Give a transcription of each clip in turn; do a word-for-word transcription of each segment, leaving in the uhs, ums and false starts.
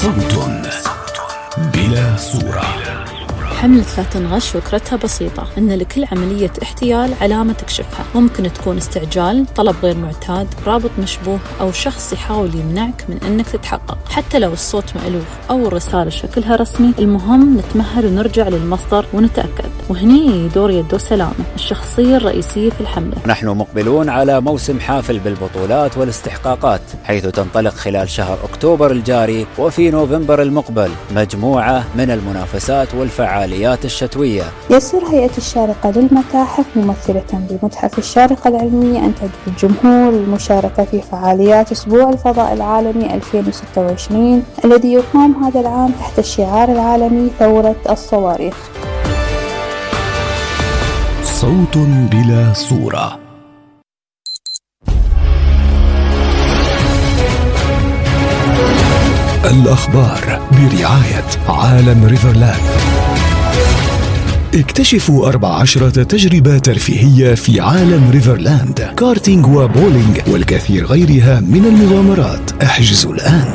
صوت بلا صورة. حملة لا تنغش فكرتها بسيطة، إن لكل عملية احتيال علامة تكشفها. ممكن تكون استعجال، طلب غير معتاد، رابط مشبوه، أو شخص يحاول يمنعك من إنك تتحقق. حتى لو الصوت مألوف أو الرسالة شكلها رسمي، المهم نتمهل ونرجع للمصدر ونتأكد. وهني دور يدو سلامة، الشخصية الرئيسية في الحملة. نحن مقبلون على موسم حافل بالبطولات والاستحقاقات، حيث تنطلق خلال شهر أكتوبر الجاري وفي نوفمبر المقبل مجموعة من المنافسات والفعاليات الشتوية. يسر هيئة الشارقة للمتاحف ممثلة بمتحف الشارقة العلمية أن تدعو الجمهور للمشاركة في فعاليات أسبوع الفضاء العالمي ألفين وستة وعشرين الذي يقام هذا العام تحت الشعار العالمي ثورة الصواريخ. صوت بلا صورة. الأخبار برعاية عالم ريفرلاند. اكتشفوا أربع عشرة تجربة ترفيهية في عالم ريفرلاند، كارتينج وبولينج والكثير غيرها من المغامرات. احجزوا الآن.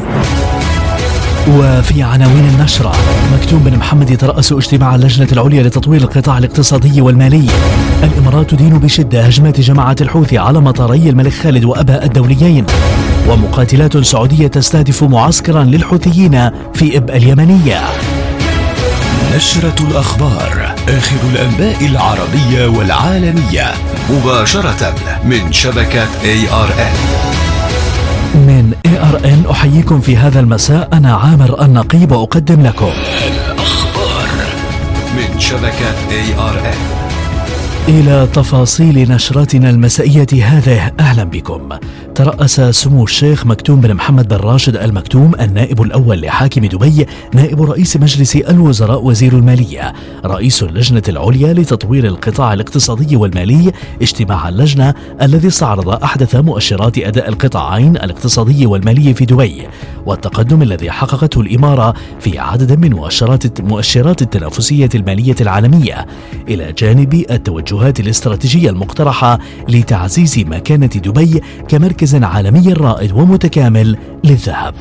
وفي عناوين النشرة: مكتوم بن محمد يترأس اجتماع اللجنة العليا لتطوير القطاع الاقتصادي والمالي. الإمارات تدين بشدة هجمات جماعة الحوثي على مطاري الملك خالد وأبها الدوليين. ومقاتلات سعودية تستهدف معسكرا للحوثيين في إبء اليمنية. نشرة الأخبار، آخر الأنباء العربية والعالمية، مباشرة من شبكة إيه آر إن. من إيه آر إن أحييكم في هذا المساء، أنا عامر النقيب وأقدم لكم الأخبار من شبكة إيه آر إن. إلى تفاصيل نشرتنا المسائية هذه، أهلا بكم. ترأس سمو الشيخ مكتوم بن محمد بن راشد آل مكتوم النائب الأول لحاكم دبي، نائب رئيس مجلس الوزراء وزير المالية، رئيس اللجنة العليا لتطوير القطاع الاقتصادي والمالي، اجتماع اللجنة الذي استعرض أحدث مؤشرات أداء القطاعين الاقتصادي والمالي في دبي، والتقدم الذي حققته الإمارة في عدد من مؤشرات مؤشرات التنافسية المالية العالمية، إلى جانب التوجهات الاستراتيجية المقترحة لتعزيز مكانة دبي كمركز عالمي رائد ومتكامل للذهب.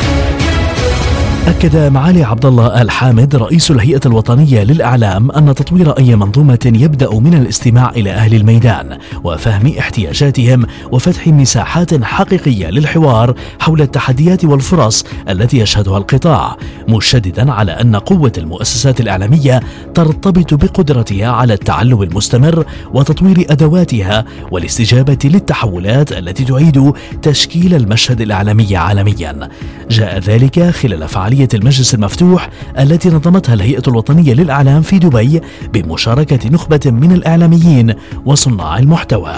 أكد معالي عبد الله آل حامد رئيس الهيئة الوطنية للإعلام أن تطوير أي منظومة يبدأ من الاستماع إلى أهل الميدان وفهم احتياجاتهم وفتح مساحات حقيقية للحوار حول التحديات والفرص التي يشهدها القطاع، مشددا على أن قوة المؤسسات الإعلامية ترتبط بقدرتها على التعلم المستمر وتطوير أدواتها والاستجابة للتحولات التي تعيد تشكيل المشهد الإعلامي عالميا. جاء ذلك خلال فعالية المجلس المفتوح التي نظمتها الهيئة الوطنية للإعلام في دبي بمشاركة نخبة من الإعلاميين وصناع المحتوى.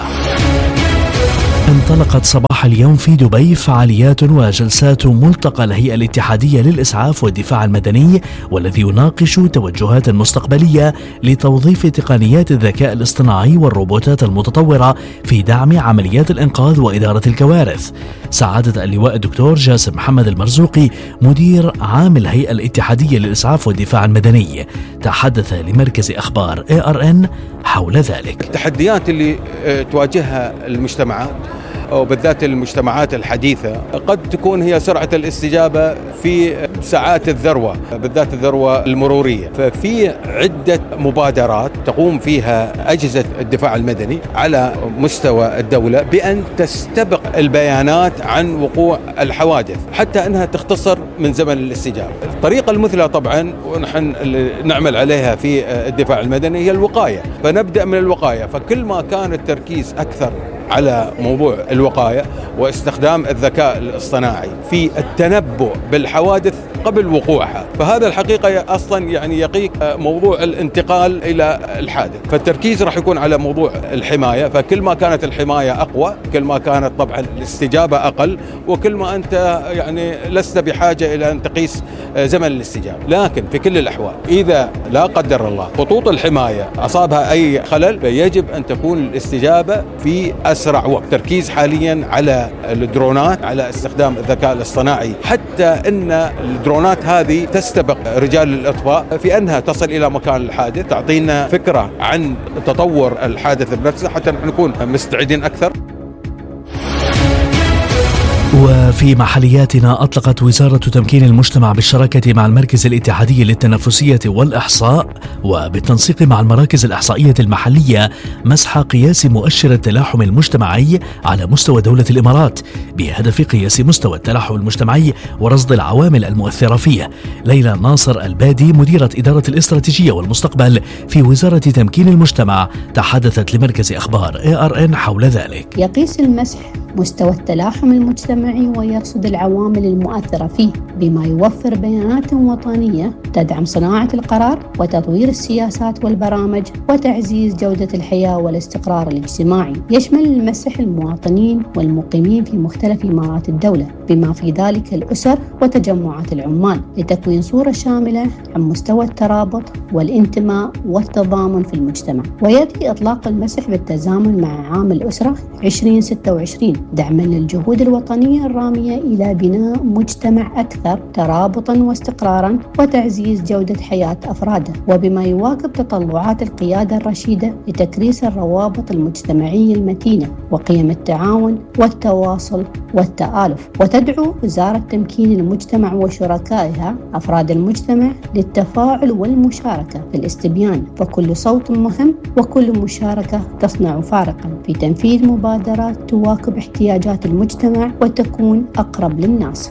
انطلقت صباح اليوم في دبي فعاليات وجلسات ملتقى الهيئة الاتحادية للإسعاف والدفاع المدني، والذي يناقش توجهات مستقبلية لتوظيف تقنيات الذكاء الاصطناعي والروبوتات المتطورة في دعم عمليات الإنقاذ وإدارة الكوارث. سعادة اللواء الدكتور جاسم محمد المرزوقي مدير عام الهيئة الاتحادية للإسعاف والدفاع المدني تحدث لمركز أخبار إيه آر إن حول ذلك. التحديات اللي تواجهها المجتمعات وبالذات المجتمعات الحديثة قد تكون هي سرعة الاستجابة في ساعات الذروة، بالذات الذروة المرورية. ففي عدة مبادرات تقوم فيها أجهزة الدفاع المدني على مستوى الدولة بأن تستبق البيانات عن وقوع الحوادث حتى أنها تختصر من زمن الاستجابة. الطريقة المثلى طبعا ونحن نعمل عليها في الدفاع المدني هي الوقاية، فنبدأ من الوقاية. فكل ما كان التركيز أكثر على موضوع الوقاية واستخدام الذكاء الاصطناعي في التنبؤ بالحوادث قبل وقوعها، فهذا الحقيقة أصلا يعني يقيك موضوع الانتقال إلى الحادث. فالتركيز راح يكون على موضوع الحماية، فكل ما كانت الحماية أقوى كل ما كانت طبعا الاستجابة أقل، وكل ما أنت يعني لست بحاجة إلى أن تقيس زمن الاستجابة. لكن في كل الأحوال إذا لا قدر الله خطوط الحماية أصابها أي خلل فيجب أن تكون الاستجابة في أسرع وقت. تركيز حاليا على الدرونات، على استخدام الذكاء الاصطناعي، حتى أن الدرونات هذه تستبق رجال الإطفاء في أنها تصل إلى مكان الحادث، تعطينا فكرة عن تطور الحادث بنفسه حتى نكون مستعدين أكثر. وفي محلياتنا أطلقت وزارة تمكين المجتمع بالشراكة مع المركز الاتحادي للتنافسية والإحصاء وبالتنسيق مع المراكز الإحصائية المحلية مسح قياس مؤشر التلاحم المجتمعي على مستوى دولة الإمارات بهدف قياس مستوى التلاحم المجتمعي ورصد العوامل المؤثرة فيه. ليلى ناصر البادي مديرة إدارة الاستراتيجية والمستقبل في وزارة تمكين المجتمع تحدثت لمركز أخبار إيه آر إن حول ذلك. يقيس المسح مستوى التلاحم المجتمعي ويرصد العوامل المؤثرة فيه بما يوفر بيانات وطنية تدعم صناعة القرار وتطوير السياسات والبرامج وتعزيز جودة الحياة والاستقرار الاجتماعي. يشمل المسح المواطنين والمقيمين في مختلف إمارات الدولة بما في ذلك الأسر وتجمعات العمال لتكوين صورة شاملة عن مستوى الترابط والانتماء والتضامن في المجتمع. ويأتي إطلاق المسح بالتزامن مع عام الأسرة عشرين ستة وعشرين دعما للجهود الوطنية الرامية إلى بناء مجتمع أكثر ترابطا واستقرارا وتعزيز جودة حياة أفراده، وبما يواكب تطلعات القيادة الرشيدة لتكريس الروابط المجتمعية المتينة وقيم التعاون والتواصل والتآلف. وتدعو وزارة تمكين المجتمع وشركائها أفراد المجتمع للتفاعل والمشاركة في الاستبيان، فكل صوت مهم وكل مشاركة تصنع فارقا في تنفيذ مبادرات تواكب احتياجات المجتمع وتكون أقرب للناس.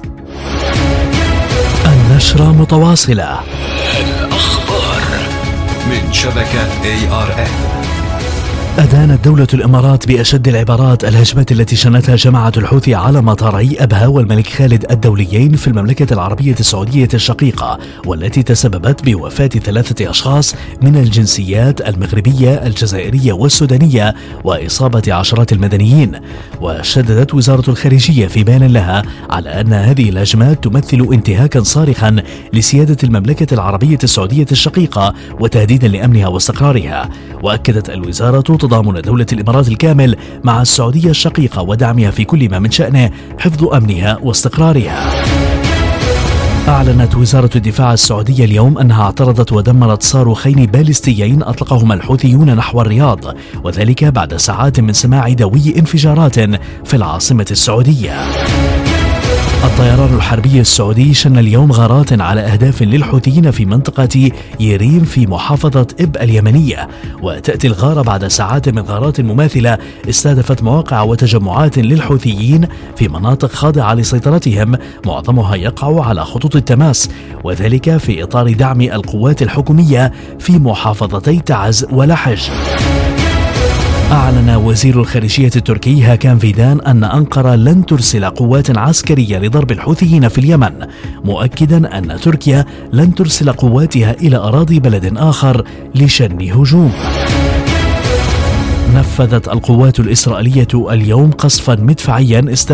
النشرة متواصلة. الأخبار من شبكة إيه آر إن. أدانت دولة الإمارات بأشد العبارات الهجمات التي شنتها جماعة الحوثي على مطاري أبها والملك خالد الدوليين في المملكة العربية السعودية الشقيقة، والتي تسببت بوفاة ثلاثة أشخاص من الجنسيات المغربية الجزائرية والسودانية وإصابة عشرات المدنيين. وشددت وزارة الخارجية في بيان لها على أن هذه الهجمات تمثل انتهاكا صارخا لسيادة المملكة العربية السعودية الشقيقة وتهديدا لأمنها واستقرارها. وأكدت الوزارة تضامن دولة الإمارات الكامل مع السعودية الشقيقة ودعمها في كل ما من شأنه حفظ أمنها واستقرارها. أعلنت وزارة الدفاع السعودية اليوم أنها اعترضت ودمرت صاروخين باليستيين أطلقهما الحوثيون نحو الرياض، وذلك بعد ساعات من سماع دوي انفجارات في العاصمة السعودية. الطيران الحربي السعودي شن اليوم غارات على أهداف للحوثيين في منطقة يرين في محافظة إب اليمنية، وتأتي الغارة بعد ساعات من غارات مماثلة استهدفت مواقع وتجمعات للحوثيين في مناطق خاضعة لسيطرتهم معظمها يقع على خطوط التماس، وذلك في إطار دعم القوات الحكومية في محافظتي تعز ولحج. أعلن وزير الخارجية التركي هاكان فيدان أن أنقرة لن ترسل قوات عسكرية لضرب الحوثيين في اليمن، مؤكدا أن تركيا لن ترسل قواتها إلى أراضي بلد آخر لشن هجوم. نفذت القوات الإسرائيلية اليوم قصفا مدفعيا